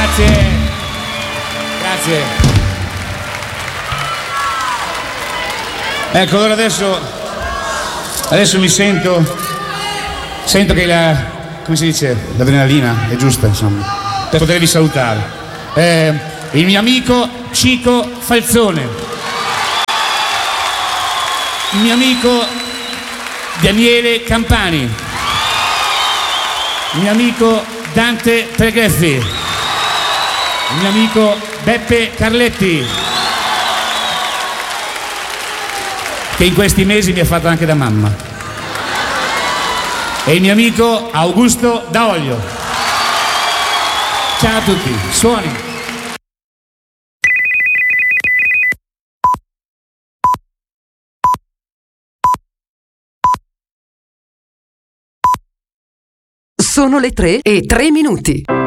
Grazie. Ecco, allora adesso mi sento che come si dice, l'adrenalina è giusta, insomma, per potervi salutare. Il mio amico Cico Falzone, il mio amico Daniele Campani, il mio amico Dante Tregreffi, il mio amico Beppe Carletti, che in questi mesi mi ha fatto anche da mamma, e il mio amico Augusto Daolio. Ciao a tutti, suoni. Sono le 3:03.